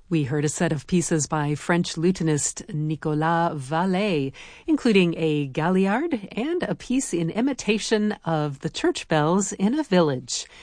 We heard a set of pieces by French lutenist Nicolas Vallet, including a galliard and a piece in imitation of the church bells in a village.